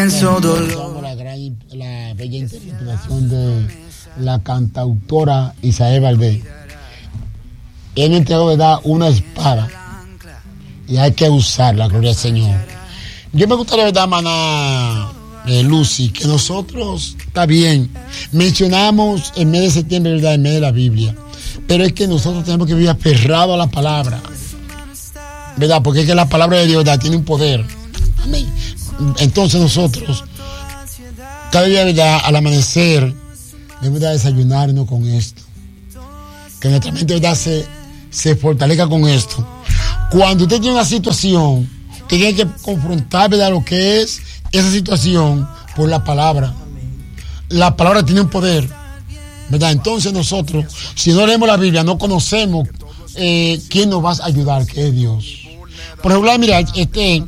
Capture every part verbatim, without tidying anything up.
inmenso dolor. La, gran, la bella interpretación de la cantautora Isael Valdés. Él me entregó, ¿verdad?, una espada y hay que usarla, gloria al Señor. Yo me gustaría, ¿verdad, maná eh, Lucy, que nosotros, está bien, mencionamos el mes de septiembre, ¿verdad?, el mes de la Biblia, pero es que nosotros tenemos que vivir aferrados a la palabra, ¿verdad?, porque es que la palabra de Dios, ¿verdad?, tiene un poder. Amén. Entonces nosotros, cada día, ¿verdad?, al amanecer, debemos de desayunarnos con esto, que nuestra mente, ¿verdad?, se, se fortalezca con esto. Cuando usted tiene una situación, usted tiene que confrontar, ¿verdad?, lo que es esa situación por la palabra. La palabra tiene un poder, ¿verdad? Entonces nosotros, si no leemos la Biblia, no conocemos eh, quién nos va a ayudar, que es Dios. Por ejemplo, mira, este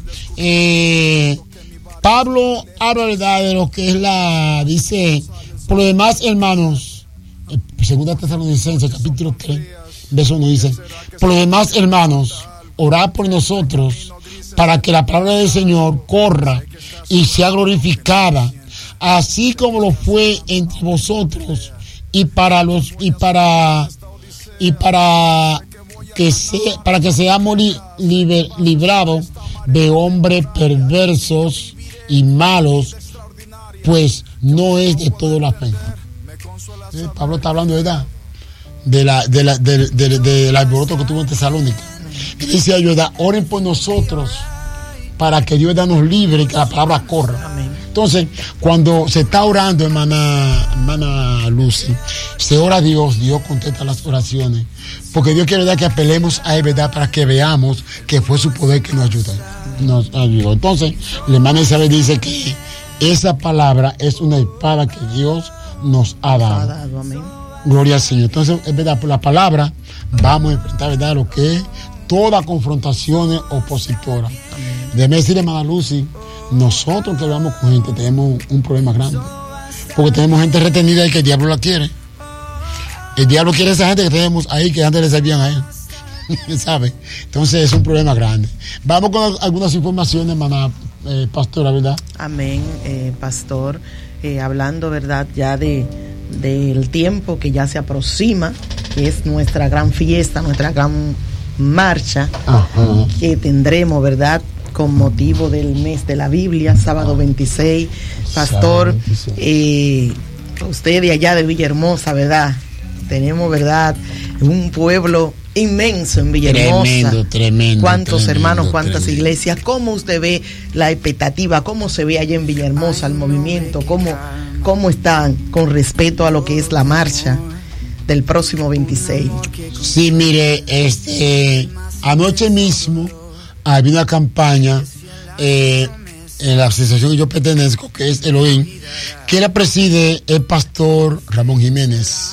eh, Pablo habla, ¿verdad?, de lo que es la, dice, por lo demás, hermanos, segunda Tesalonicenses, capítulo tres, verso uno, dice, por lo demás, hermanos, orad por nosotros para que la palabra del Señor corra y sea glorificada, así como lo fue entre vosotros, y para los y para y para que se, para que seamos li, liber, librados de hombres perversos y malos, pues no es de todo la fe. ¿Sí? Pablo está hablando de edad, de la de la de, de, de, del alboroto que tuvo en Tesalónica. Y dice ayuda, oren por nosotros para que Dios nos libre y que la palabra corra. Amén. Entonces, cuando se está orando, hermana, hermana Lucy, se ora a Dios, Dios contesta las oraciones, porque Dios quiere, ¿verdad?, que apelemos a Él, ¿verdad?, para que veamos que fue su poder que nos ayuda, nos ayudó. Entonces, la hermana Isabel dice que esa palabra es una espada que Dios nos ha dado. Amén. Gloria al Señor. Entonces, es verdad, por la palabra vamos a enfrentar, ¿verdad?, lo que es toda confrontación opositora. Déjeme decirle, hermana Lucy, nosotros que hablamos con gente tenemos un problema grande, porque tenemos gente retenida y que el diablo la quiere. El diablo quiere a esa gente que tenemos ahí que antes le servían a él, ¿sabe? Entonces es un problema grande. Vamos con algunas informaciones, hermana eh, pastora, ¿verdad? Amén, eh, pastor. Eh, hablando, ¿verdad?, ya de del tiempo que ya se aproxima, que es nuestra gran fiesta, nuestra gran marcha. Ajá. Que tendremos, ¿verdad?, con motivo del mes de la Biblia, sábado veintiséis. Pastor, eh, usted de allá de Villahermosa, ¿verdad? Tenemos, ¿verdad?, un pueblo inmenso en Villahermosa. Tremendo, tremendo. Cuántos tremendo, hermanos, cuántas tremendo. Iglesias. ¿Cómo usted ve la expectativa? ¿Cómo se ve allá en Villahermosa el movimiento? ¿Cómo, cómo están con respecto a lo que es la marcha del próximo veintiséis? Sí, mire, este, anoche mismo había una campaña eh, en la asociación que yo pertenezco, que es Elohim, que la preside el pastor Ramón Jiménez.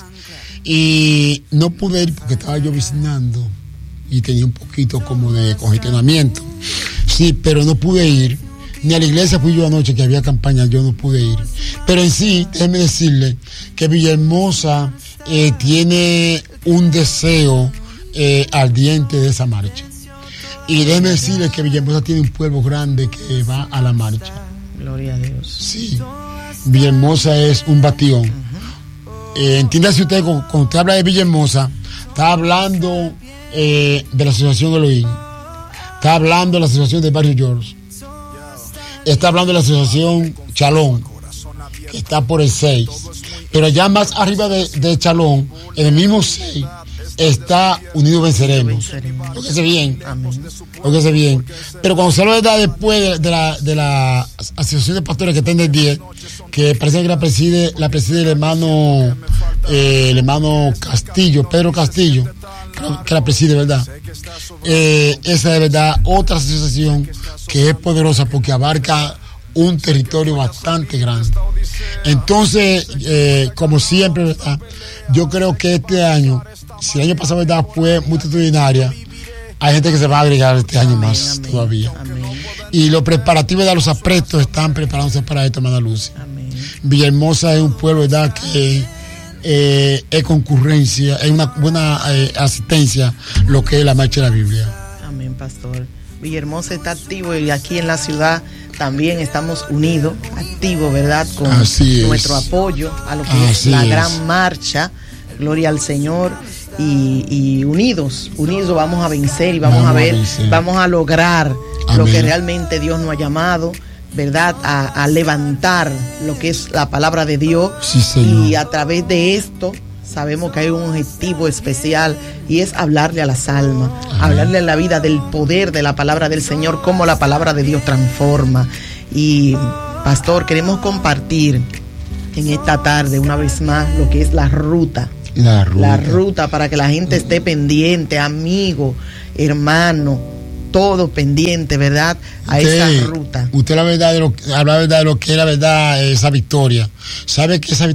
Y no pude ir porque estaba yo visitando y tenía un poquito como de congestionamiento. Sí, pero no pude ir. Ni a la iglesia fui yo anoche que había campaña, yo no pude ir. Pero en sí, déjeme decirle que Villahermosa eh, tiene un deseo eh, ardiente de esa marcha. Y déjeme decirle que Villahermosa tiene un pueblo grande que va a la marcha. Gloria a Dios. Sí, Villahermosa es un bastión. Uh-huh. Eh, entiéndase usted, cuando usted habla de Villahermosa, está hablando eh, de la asociación Elohim, está hablando de la asociación del barrio George, está hablando de la asociación Chalón, que está por el seis, pero ya más arriba de, de Chalón, en el mismo seis, está Unidos Venceremos. Óigase bien. Óigase bien. Pero cuando se habla de después de, de, la, de la asociación de pastores que está en el diez, que parece que la preside, la preside el hermano eh, el hermano Castillo, Pedro Castillo, creo que la preside, ¿verdad? Eh, esa es, ¿verdad?, otra asociación que es poderosa porque abarca un territorio bastante grande. Entonces, eh, como siempre, ¿verdad?, yo creo que este año, si el año pasado, ¿verdad?, fue multitudinaria, hay gente que se va a agregar este año amén, más amén, todavía. Amén. Y los preparativos de los aprestos están preparándose para esto, hermana Lucy. Amén. Villahermosa es un pueblo, ¿verdad?, que eh, es concurrencia, es una buena eh, asistencia lo que es la marcha de la Biblia. Amén, pastor. Villahermosa está activo y aquí en la ciudad también estamos unidos, activos, ¿verdad? Con Así nuestro es. apoyo a lo que Así es la es. gran marcha, gloria al Señor, y, y unidos, unidos vamos a vencer y vamos, Vamos a a ver, vencer. vamos a lograr Amén. lo que realmente Dios nos ha llamado, ¿verdad? A, a levantar lo que es la palabra de Dios. Sí, Señor. Y a través de esto sabemos que hay un objetivo especial y es hablarle a las almas, Amén. hablarle a la vida del poder de la palabra del Señor, cómo la palabra de Dios transforma. Y pastor, queremos compartir en esta tarde una vez más lo que es la ruta. La ruta. La ruta para que la gente esté pendiente, amigo, hermano, todo pendiente, ¿verdad? A Usted- esa ruta. Usted la verdad de lo, habla la verdad de lo que es la verdad, esa victoria. ¿Sabe que esa